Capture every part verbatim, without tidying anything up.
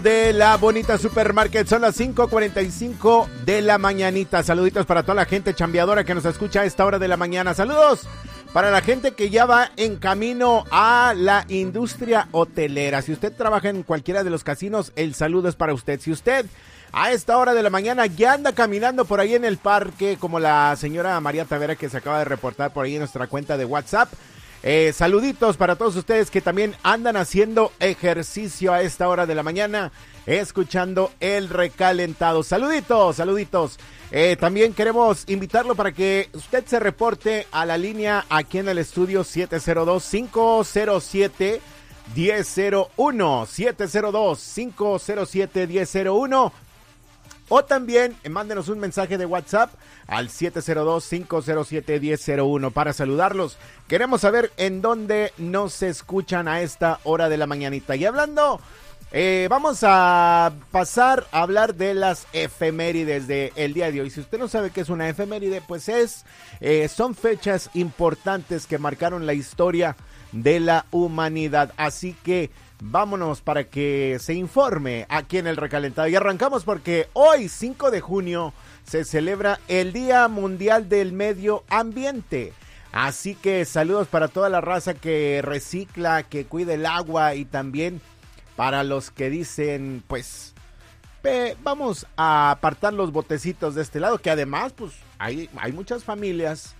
De la bonita supermarket, son las cinco cuarenta y cinco de la mañanita. Saluditos para toda la gente chambeadora que nos escucha a esta hora de la mañana. Saludos para la gente que ya va en camino a la industria hotelera. Si usted trabaja en cualquiera de los casinos, el saludo es para usted. Si usted a esta hora de la mañana ya anda caminando por ahí en el parque, como la señora María Tavera que se acaba de reportar por ahí en nuestra cuenta de WhatsApp, Eh, saluditos para todos ustedes que también andan haciendo ejercicio a esta hora de la mañana, escuchando el recalentado. Saluditos, saluditos. Eh, también queremos invitarlo para que usted se reporte a la línea aquí en el estudio siete cero dos, cinco cero siete, uno cero cero uno, siete cero dos, cinco cero siete, uno cero cero uno. O también eh, mándenos un mensaje de WhatsApp al siete cero dos, cinco cero siete, uno cero cero uno para saludarlos. Queremos saber en dónde nos escuchan a esta hora de la mañanita. Y hablando, eh, vamos a pasar a hablar de las efemérides del día de hoy. Si usted no sabe qué es una efeméride, pues es, eh, son fechas importantes que marcaron la historia de la humanidad. Así que vámonos para que se informe aquí en el recalentado. Y arrancamos porque hoy, cinco de junio, se celebra el Día Mundial del Medio Ambiente. Así que saludos para toda la raza que recicla, que cuida el agua, y también para los que dicen, pues, pe, vamos a apartar los botecitos de este lado, que además, pues, hay, hay muchas familias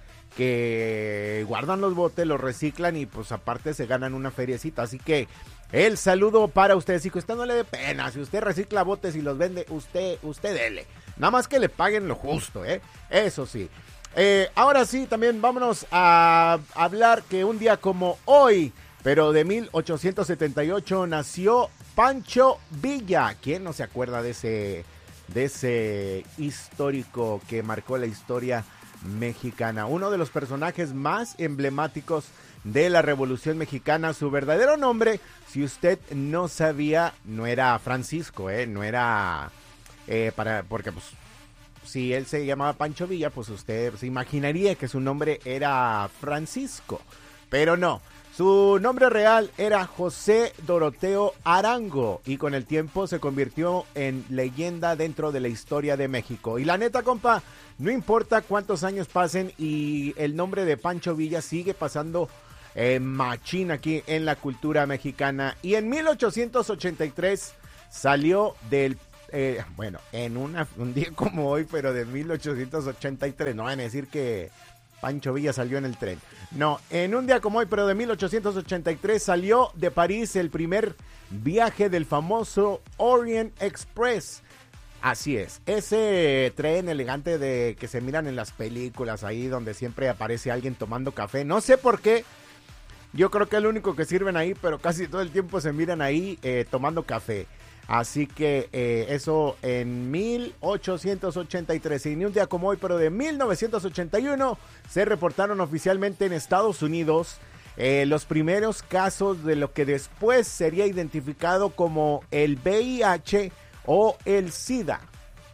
que guardan los botes, los reciclan y pues aparte se ganan una feriecita. Así que el saludo para ustedes. Si que usted no le dé pena, si usted recicla botes y los vende, usted, usted dele. Nada más que le paguen lo justo, ¿eh? Eso sí. Eh, ahora sí, también vámonos a hablar que un día como hoy, pero de mil ochocientos setenta y ocho, nació Pancho Villa. ¿Quién no se acuerda de ese, de ese histórico que marcó la historia mexicana? Uno de los personajes más emblemáticos de la Revolución Mexicana. Su verdadero nombre, si usted no sabía, no era Francisco, eh, no era eh, para, porque pues si él se llamaba Pancho Villa, pues usted se imaginaría que su nombre era Francisco, pero no. Su nombre real era José Doroteo Arango, y con el tiempo se convirtió en leyenda dentro de la historia de México. Y la neta, compa, no importa cuántos años pasen y el nombre de Pancho Villa sigue pasando eh, machín aquí en la cultura mexicana. Y en mil ochocientos ochenta y tres salió del, eh, bueno, en una, un día como hoy, pero de mil ochocientos ochenta y tres, no van a decir que Pancho Villa salió en el tren. No, en un día como hoy, pero de mil ochocientos ochenta y tres, salió de París el primer viaje del famoso Orient Express. Así es, ese tren elegante de que se miran en las películas, ahí donde siempre aparece alguien tomando café. No sé por qué, yo creo que es el único que sirven ahí, pero casi todo el tiempo se miran ahí eh, tomando café. Así que eh, eso en mil ochocientos ochenta y tres. Y ni un día como hoy, pero de mil novecientos ochenta y uno, se reportaron oficialmente en Estados Unidos eh, los primeros casos de lo que después sería identificado como el V I H o el SIDA.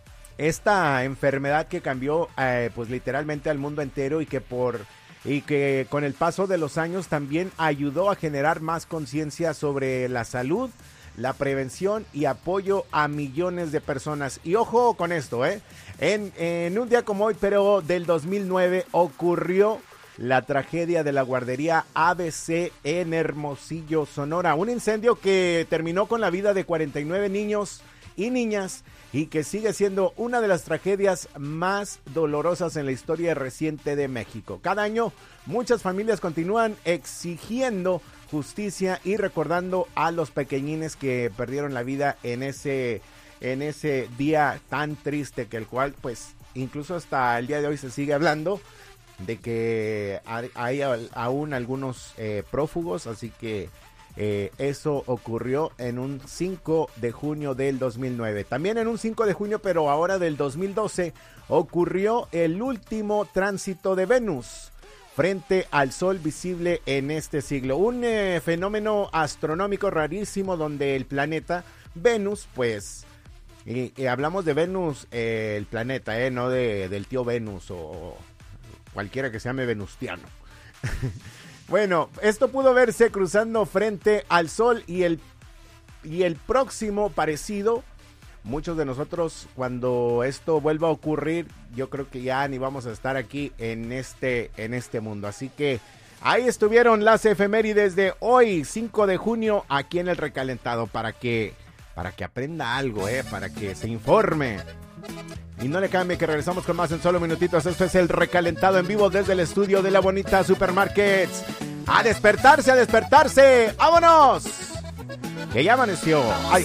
Esta enfermedad que cambió eh, pues literalmente al mundo entero, y que por y que con el paso de los años también ayudó a generar más conciencia sobre la salud, la prevención y apoyo a millones de personas. Y ojo con esto, ¿eh? En, en un día como hoy, pero del dos mil nueve, ocurrió la tragedia de la guardería A B C en Hermosillo, Sonora. Un incendio que terminó con la vida de cuarenta y nueve niños y niñas, y que sigue siendo una de las tragedias más dolorosas en la historia reciente de México. Cada año, muchas familias continúan exigiendo justicia y recordando a los pequeñines que perdieron la vida en ese, en ese día tan triste, que el cual, pues, incluso hasta el día de hoy se sigue hablando de que hay, hay aún algunos eh, prófugos. Así que eh, eso ocurrió en un cinco de junio del dos mil nueve. También en un cinco de junio, pero ahora del dos mil doce, ocurrió el último tránsito de Venus frente al Sol visible en este siglo. Un eh, fenómeno astronómico rarísimo donde el planeta Venus, pues, y, y hablamos de Venus, eh, el planeta, eh, no de, del tío Venus o cualquiera que se llame venustiano. Bueno, esto pudo verse cruzando frente al Sol, y el y el próximo parecido, muchos de nosotros cuando esto vuelva a ocurrir, yo creo que ya ni vamos a estar aquí en este, en este mundo. Así que ahí estuvieron las efemérides de hoy, cinco de junio, aquí en El Recalentado, para que, para que aprenda algo, eh, para que se informe. Y no le cambie, que regresamos con más en solo minutitos. Esto es El Recalentado en vivo desde el estudio de La Bonita Supermarkets. ¡A despertarse, a despertarse! ¡Vámonos! Que ya amaneció. ¡Ay!